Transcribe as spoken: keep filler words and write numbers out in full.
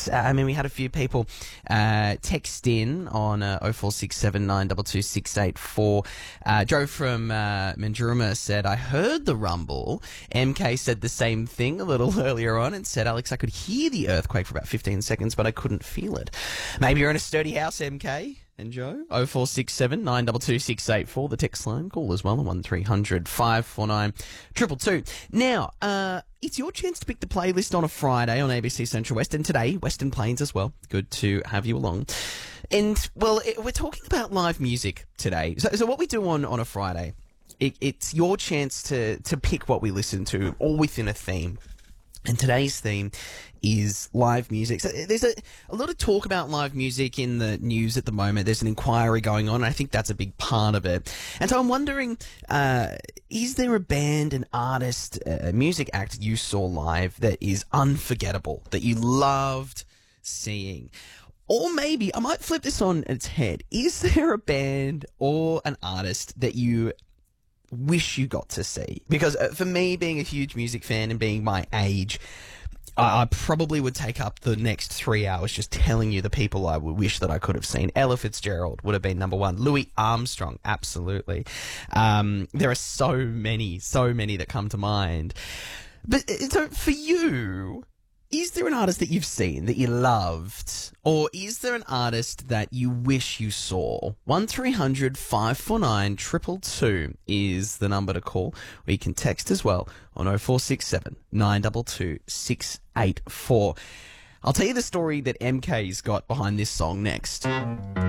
Uh, I mean, we had a few people uh, text in on uh, oh four six seven nine two two six eight four. Uh, Joe from uh, Manduruma said, I heard the rumble. M K said the same thing a little earlier on and said, Alex, I could hear the earthquake for about fifteen seconds, but I couldn't feel it. Maybe you're in a sturdy house, M K. And Joe, oh four six seven nine two two six eight four, the text line, call as well on one three hundred five four nine two two two. Now, uh, it's your chance to pick the playlist on a Friday on A B C Central West, and today, Western Plains as well. Good to have you along. And, well, it, we're talking about live music today. So, so what we do on, on a Friday, it, it's your chance to, to pick what we listen to, all within a theme. And today's theme is live music. So there's a, a lot of talk about live music in the news at the moment. There's an inquiry going on, and I think that's a big part of it. And so I'm wondering, uh, is there a band, an artist, a music act you saw live that is unforgettable, that you loved seeing? Or maybe, I might flip this on its head. Is there a band or an artist that you wish you got to see? Because uh, for me, being a huge music fan and being my age, I, I probably would take up the next three hours just telling you the people I would wish that I could have seen. Ella Fitzgerald would have been number one. Louis Armstrong, absolutely. Um, there are so many, so many that come to mind. But so for you, is there an artist that you've seen that you loved? Or is there an artist that you wish you saw? one three hundred five four nine two two two is the number to call. Or you can text as well on oh four six seven nine two two six eight four. I'll tell you the story that M K's got behind this song next.